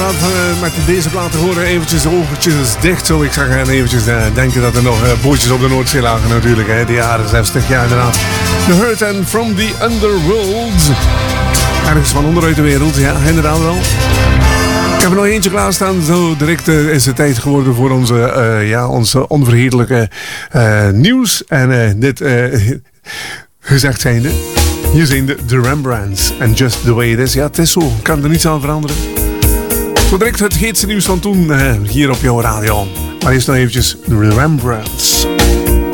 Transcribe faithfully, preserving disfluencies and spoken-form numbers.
inderdaad uh, met deze plaat te horen eventjes de oogjes dicht, zou ik zeggen. En eventjes uh, denken dat er nog uh, bootjes op de Noordzee lagen natuurlijk. Hè. De jaren zestig, ja inderdaad. The Hurt and From The Underworld. Ergens van onderuit de wereld, ja inderdaad wel. Ik heb er nog eentje klaarstaan. Zo direct uh, is het tijd geworden voor onze, uh, ja, onze onvergetelijke uh, nieuws. En uh, dit uh, gezegd zijnde. Hier zijn de, de Rembrandts. And Just The Way It Is. Ja, het is zo. Ik kan er niets aan veranderen. Zo direct het heetste nieuws van toen uh, hier op jouw radio. Maar eerst nog eventjes de Rembrandts.